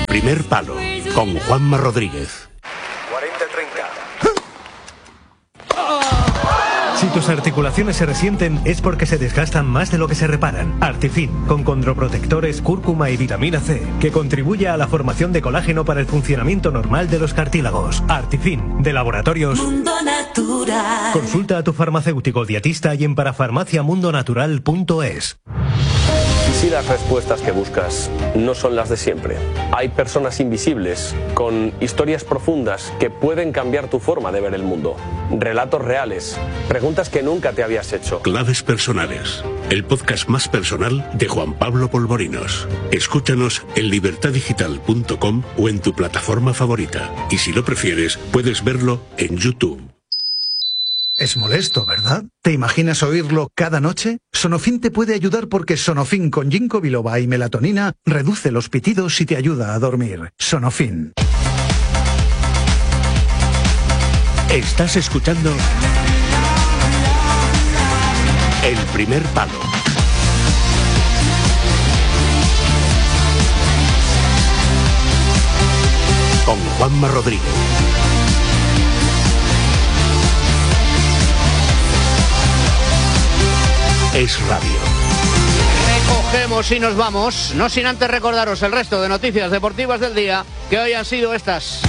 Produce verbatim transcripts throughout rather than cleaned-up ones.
Primer Palo, con Juanma Rodríguez. cuarenta treinta. Si tus articulaciones se resienten es porque se desgastan más de lo que se reparan. Artifin, con condroprotectores, cúrcuma y vitamina C, que contribuye a la formación de colágeno para el funcionamiento normal de los cartílagos. Artifin, de Laboratorios Mundo Natural. Consulta a tu farmacéutico dietista y en parafarmacia mundo natural punto es. ¿Y si las respuestas que buscas no son las de siempre? Hay personas invisibles, con historias profundas que pueden cambiar tu forma de ver el mundo. Relatos reales, preguntas que nunca te habías hecho. Claves personales, el podcast más personal de Juan Pablo Polvorinos. Escúchanos en libertad digital punto com o en tu plataforma favorita. Y si lo prefieres, puedes verlo en YouTube. Es molesto, ¿verdad? ¿Te imaginas oírlo cada noche? Sonofin te puede ayudar porque Sonofin con ginkgo biloba y melatonina reduce los pitidos y te ayuda a dormir. Sonofin. Estás escuchando El Primer Palo. Con Juanma Rodríguez. Es radio. Recogemos y nos vamos, no sin antes recordaros el resto de noticias deportivas del día, que hoy han sido estas.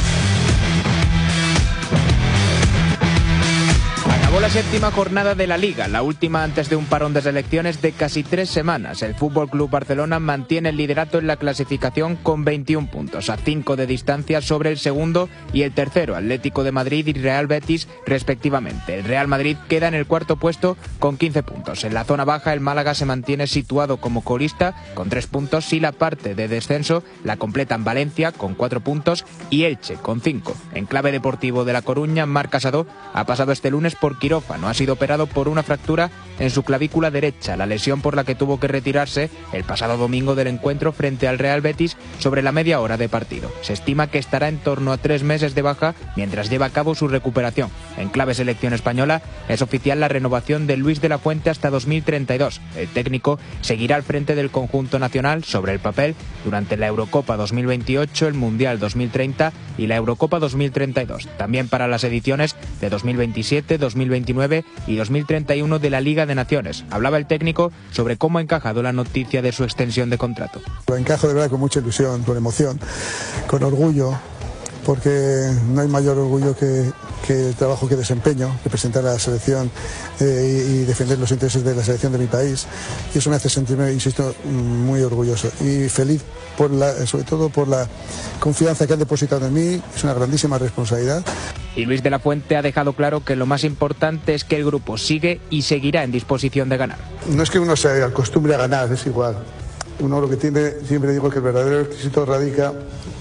Acabó la séptima jornada de la Liga, la última antes de un parón de selecciones de casi tres semanas. El F C Barcelona mantiene el liderato en la clasificación con veintiún puntos, a cinco de distancia sobre el segundo y el tercero, Atlético de Madrid y Real Betis, respectivamente. El Real Madrid queda en el cuarto puesto con quince puntos. En la zona baja, el Málaga se mantiene situado como colista con tres puntos y la parte de descenso la completan Valencia con cuatro puntos y Elche con cinco. En clave deportivo de La Coruña, Marc Casado ha pasado este lunes por quirófano. Ha sido operado por una fractura en su clavícula derecha, la lesión por la que tuvo que retirarse el pasado domingo del encuentro frente al Real Betis sobre la media hora de partido. Se estima que estará en torno a tres meses de baja mientras lleva a cabo su recuperación. En clave selección española, es oficial la renovación de Luis de la Fuente hasta dos mil treinta y dos. El técnico seguirá al frente del conjunto nacional sobre el papel durante la Eurocopa dos mil veintiocho, el Mundial dos mil treinta y la Eurocopa dos mil treinta y dos. También para las ediciones de dos mil veintisiete, dos mil veintinueve y dos mil treinta y uno de la Liga de Naciones. Hablaba el técnico sobre cómo ha encajado la noticia de su extensión de contrato. Lo encajo de verdad con mucha ilusión, con emoción, con orgullo, porque no hay mayor orgullo que, que el trabajo que desempeño, representar a la selección eh, y, y defender los intereses de la selección de mi país. Y eso me hace sentirme, insisto, muy orgulloso y feliz, por la, sobre todo por la confianza que han depositado en mí. Es una grandísima responsabilidad. Y Luis de la Fuente ha dejado claro que lo más importante es que el grupo sigue y seguirá en disposición de ganar. No es que uno se acostumbre a ganar, es igual. Uno lo que tiene, siempre digo que el verdadero éxito radica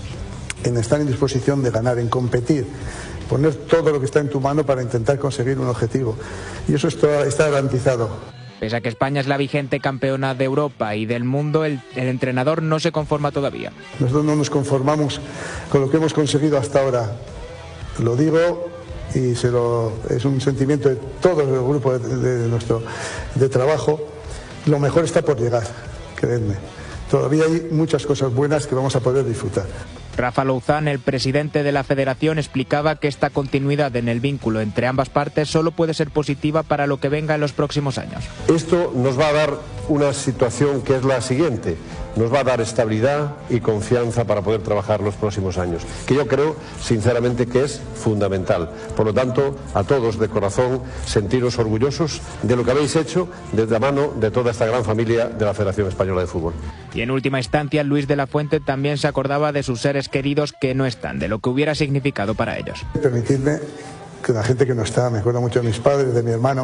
en estar en disposición de ganar, en competir, poner todo lo que está en tu mano para intentar conseguir un objetivo. Y eso está, está garantizado. Pese a que España es la vigente campeona de Europa y del mundo, el, el entrenador no se conforma todavía. Nosotros no nos conformamos con lo que hemos conseguido hasta ahora. Lo digo y se lo, es un sentimiento de todo el grupo de, de nuestro de trabajo. Lo mejor está por llegar, creedme. Todavía hay muchas cosas buenas que vamos a poder disfrutar. Rafa Louzán, el presidente de la federación, explicaba que esta continuidad en el vínculo entre ambas partes solo puede ser positiva para lo que venga en los próximos años. Esto nos va a dar una situación que es la siguiente. Nos va a dar estabilidad y confianza para poder trabajar los próximos años, que yo creo sinceramente que es fundamental. Por lo tanto, a todos de corazón, sentiros orgullosos de lo que habéis hecho desde la mano de toda esta gran familia de la Federación Española de Fútbol. Y en última instancia, Luis de la Fuente también se acordaba de sus seres queridos que no están, de lo que hubiera significado para ellos. Permitidme que la gente que no está, me acuerdo mucho de mis padres, de mi hermano,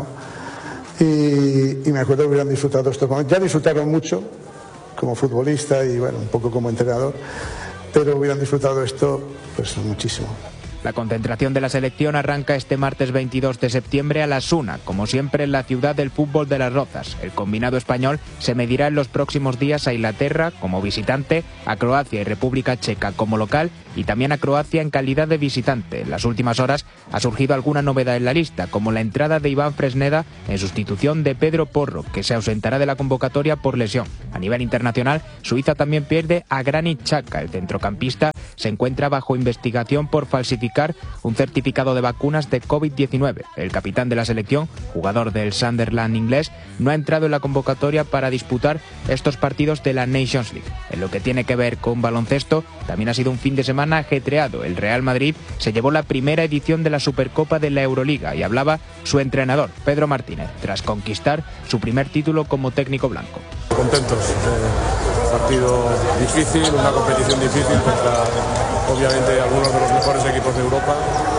y, y me acuerdo que hubieran disfrutado estos momentos. Ya disfrutaron mucho como futbolista y bueno, un poco como entrenador, pero hubieran disfrutado esto pues muchísimo. La concentración de la selección arranca este martes veintidós de septiembre a las una, como siempre en la ciudad del fútbol de Las Rozas. El combinado español se medirá en los próximos días a Inglaterra como visitante, a Croacia y República Checa como local y también a Croacia en calidad de visitante. En las últimas horas ha surgido alguna novedad en la lista, como la entrada de Iván Fresneda en sustitución de Pedro Porro, que se ausentará de la convocatoria por lesión. A nivel internacional, Suiza también pierde a Granit Xhaka. El centrocampista se encuentra bajo investigación por falsificar un certificado de vacunas de COVID diecinueve. El capitán de la selección, jugador del Sunderland inglés, no ha entrado en la convocatoria para disputar estos partidos de la Nations League. En lo que tiene que ver con baloncesto, también ha sido un fin de semana ajetreado. El Real Madrid se llevó la primera edición de la Supercopa de la Euroliga y hablaba su entrenador, Pedro Martínez, tras conquistar su primer título como técnico blanco. Contentos. Eh, partido difícil, una competición difícil contra obviamente algunos de los mejores equipos de Europa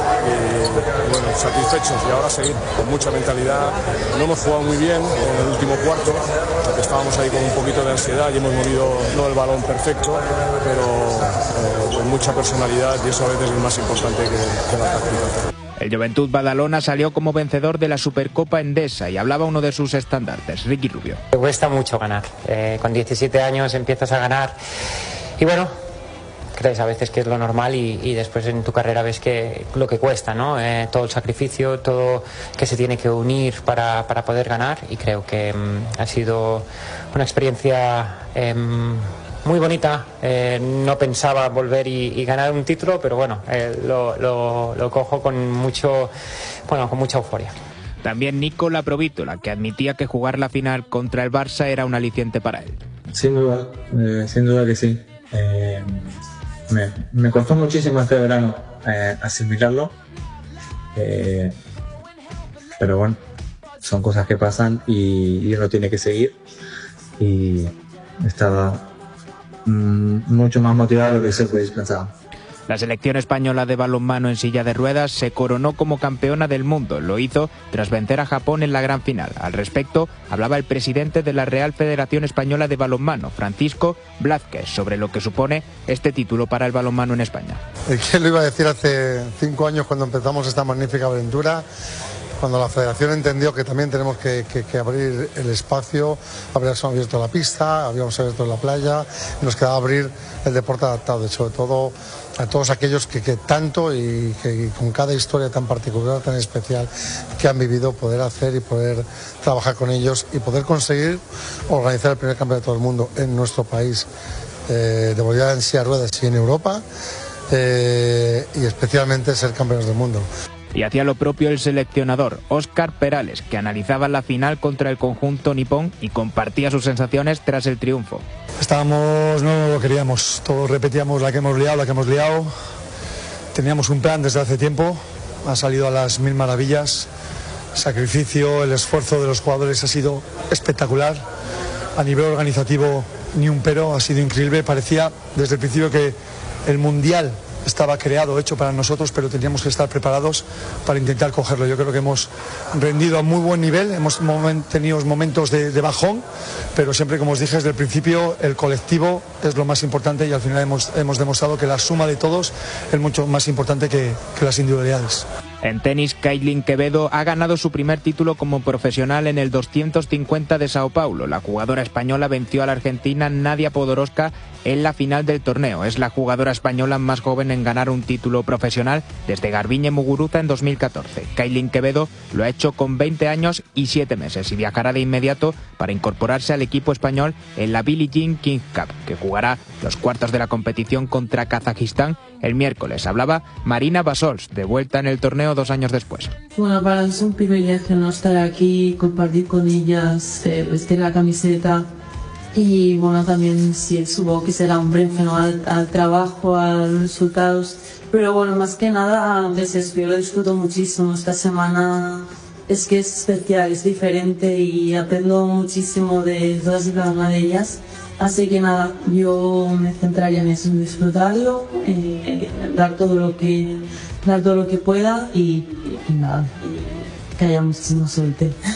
y bueno, satisfechos y ahora seguir con mucha mentalidad. No hemos jugado muy bien en el último cuarto, porque estábamos ahí con un poquito de ansiedad y hemos movido no el balón perfecto, pero eh, con mucha personalidad y eso a veces es más importante que, que la táctica. El Juventud Badalona salió como vencedor de la Supercopa Endesa y hablaba uno de sus estandartes, Ricky Rubio. Me cuesta mucho ganar, eh, con diecisiete años empiezas a ganar y bueno, crees a veces que es lo normal y, y después en tu carrera ves que lo que cuesta, ¿no? Eh, todo el sacrificio, todo que se tiene que unir para, para poder ganar y creo que um, ha sido una experiencia um, muy bonita. Eh, no pensaba volver y, y ganar un título, pero bueno, eh, lo, lo, lo cojo con mucho, bueno, con mucha euforia. También Nicola Provítola, que admitía que jugar la final contra el Barça era un aliciente para él. Sin duda, eh, sin duda que sí. Eh, me, me costó muchísimo este verano eh, asimilarlo, eh, pero bueno, son cosas que pasan y, y uno tiene que seguir y estaba mucho más motivado de lo que se puede pensar. La selección española de balonmano en silla de ruedas se coronó como campeona del mundo. Lo hizo tras vencer a Japón en la gran final. Al respecto, hablaba el presidente de la Real Federación Española de Balonmano, Francisco Blázquez, sobre lo que supone este título para el balonmano en España. ¿Quién lo iba a decir hace cinco años cuando empezamos esta magnífica aventura? Cuando la federación entendió que también tenemos que, que, que abrir el espacio, habíamos abierto la pista, habíamos abierto la playa, y nos quedaba abrir el deporte adaptado, y sobre todo a todos aquellos que, que tanto y que y con cada historia tan particular, tan especial que han vivido, poder hacer y poder trabajar con ellos y poder conseguir organizar el primer campeonato del mundo en nuestro país, eh, de volver en silla de ruedas y en Europa, eh, y especialmente ser campeones del mundo. Y hacía lo propio el seleccionador, Óscar Perales, que analizaba la final contra el conjunto nipón y compartía sus sensaciones tras el triunfo. Estábamos, no lo queríamos, todos repetíamos la que hemos liado, la que hemos liado. Teníamos un plan desde hace tiempo, ha salido a las mil maravillas. El sacrificio, el esfuerzo de los jugadores ha sido espectacular. A nivel organizativo, ni un pero, ha sido increíble. Parecía desde el principio que el Mundial estaba creado, hecho para nosotros, pero teníamos que estar preparados para intentar cogerlo. Yo creo que hemos rendido a muy buen nivel, hemos moment, tenido momentos de, de bajón, pero siempre, como os dije desde el principio, el colectivo es lo más importante y al final hemos, hemos demostrado que la suma de todos es mucho más importante que, que las individualidades. En tenis, Kaitlyn Quevedo ha ganado su primer título como profesional en el doscientos cincuenta de Sao Paulo. La jugadora española venció a la argentina Nadia Podoroska en la final del torneo. Es la jugadora española más joven en ganar un título profesional desde Garbiñe Muguruza en dos mil catorce. Kaitlyn Quevedo lo ha hecho con veinte años y siete meses y viajará de inmediato para incorporarse al equipo español en la Billie Jean King Cup, que jugará los cuartos de la competición contra Kazajistán el miércoles. Hablaba Marina Basols, de vuelta en el torneo dos años después. Bueno, para mí es un privilegio no estar aquí, compartir con ellas, eh, vestir la camiseta y bueno, también sí, supongo que será un premio al, al trabajo, a los resultados, pero bueno, más que nada a veces yo lo disfruto muchísimo. Esta semana es que es especial, es diferente y aprendo muchísimo de todas y cada una de ellas. Así que nada, yo me centraría en eso, en disfrutarlo, eh, dar todo lo que dar todo lo que pueda y, y nada, que haya muchísima suerte.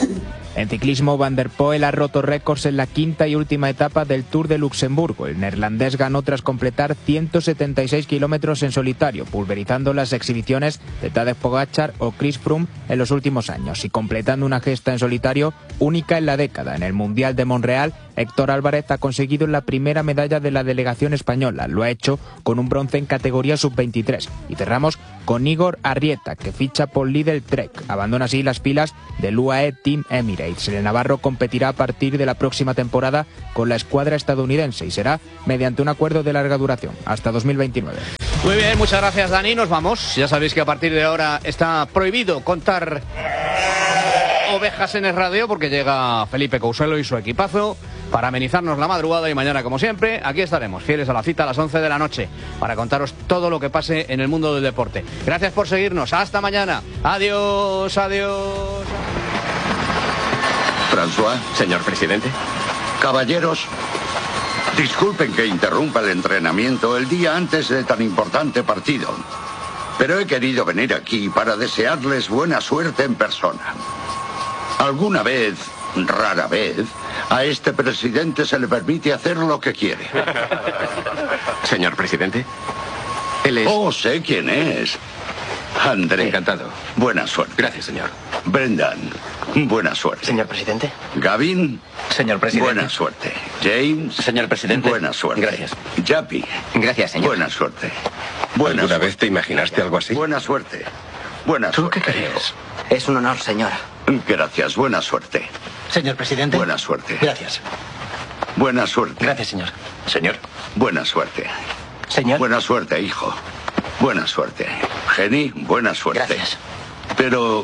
En ciclismo, Van der Poel ha roto récords en la quinta y última etapa del Tour de Luxemburgo. El neerlandés ganó tras completar ciento setenta y seis kilómetros en solitario, pulverizando las exhibiciones de Tadej Pogačar o Chris Froome en los últimos años y completando una gesta en solitario única en la década. En el Mundial de Montreal, Héctor Álvarez ha conseguido la primera medalla de la delegación española. Lo ha hecho con un bronce en categoría sub veintitrés. Y cerramos con Igor Arrieta, que ficha por Lidl Trek. Abandona así las filas del U A E Team Emirates. El navarro competirá a partir de la próxima temporada con la escuadra estadounidense y será mediante un acuerdo de larga duración, hasta dos mil veintinueve. Muy bien, muchas gracias, Dani. Nos vamos. Ya sabéis que a partir de ahora está prohibido contar ovejas en el radio porque llega Felipe Couselo y su equipazo para amenizarnos la madrugada, y mañana, como siempre, aquí estaremos, fieles a la cita a las once de la noche, para contaros todo lo que pase en el mundo del deporte. Gracias por seguirnos. Hasta mañana. Adiós, adiós. François. Señor presidente. Caballeros, disculpen que interrumpa el entrenamiento el día antes de tan importante partido, pero he querido venir aquí para desearles buena suerte en persona. Alguna vez, rara vez, a este presidente se le permite hacer lo que quiere. Señor presidente, él es... Oh, sé quién es. André. Encantado. Buena suerte. Gracias, señor. Brendan. Buena suerte. Señor presidente. Gavin. Señor presidente. Buena suerte. James. Señor presidente. Buena suerte. Gracias. Jappy. Gracias, señor. Buena suerte. Buena ¿Alguna suerte. vez te imaginaste algo así? Buena suerte. Buena ¿Tú suerte. ¿Tú qué crees? Es un honor, señora. Gracias. Buena suerte. Señor presidente. Buena suerte. Gracias. Buena suerte. Gracias, señor. Señor. Buena suerte. Señor. Buena suerte, hijo. Buena suerte. Jenny, buena suerte. Gracias. Pero...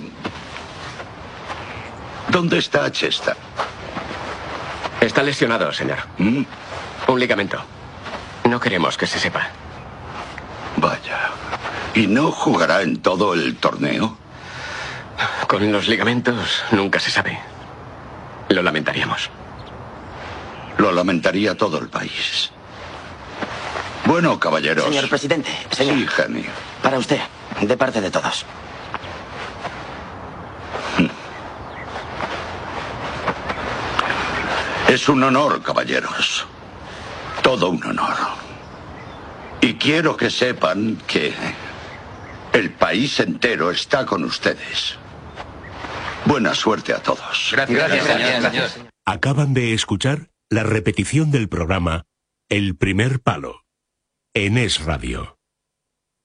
¿dónde está Chester? Está lesionado, señor. ¿Mm? Un ligamento. No queremos que se sepa. Vaya. ¿Y no jugará en todo el torneo? Con los ligamentos nunca se sabe. Lo lamentaríamos. Lo lamentaría todo el país. Bueno, caballeros. Señor presidente. Señor. Sí, Jenny. Para usted, de parte de todos. Es un honor, caballeros. Todo un honor. Y quiero que sepan que el país entero está con ustedes. Buena suerte a todos. Gracias, gracias, gracias, gracias. Señor. Acaban de escuchar la repetición del programa El Primer Palo en Es Radio.